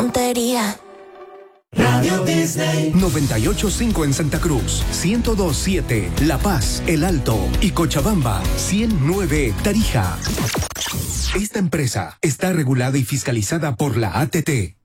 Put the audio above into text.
tontería. Radio Disney 98.5 en Santa Cruz, 102.7 La Paz, El Alto y Cochabamba, 100.9 Tarija. Esta empresa está regulada y fiscalizada por la ATT.